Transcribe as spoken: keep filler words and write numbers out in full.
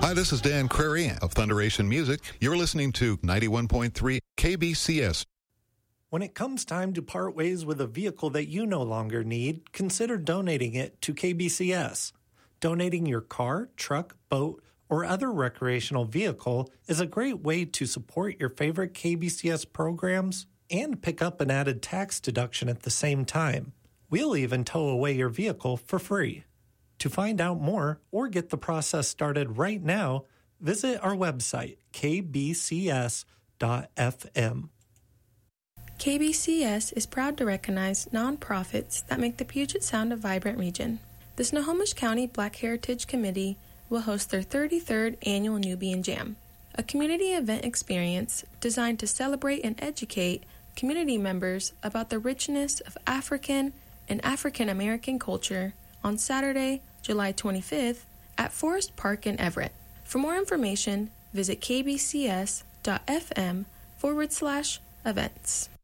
Hi, this is Dan Crary of Thunderation Music. You're listening to ninety-one point three K B C S. When it comes time to part ways with a vehicle that you no longer need, consider donating it to K B C S. Donating your car, truck, boat, or other recreational vehicle is a great way to support your favorite K B C S programs and pick up an added tax deduction at the same time. We'll even tow away your vehicle for free. To find out more or get the process started right now, visit our website, k b c s dot f m. K B C S is proud to recognize nonprofits that make the Puget Sound a vibrant region. The Snohomish County Black Heritage Committee will host their thirty-third annual Nubian Jam, a community event experience designed to celebrate and educate community members about the richness of African and African American culture on Saturday, July twenty-fifth at Forest Park in Everett. For more information, visit kbcs.fm forward slash events.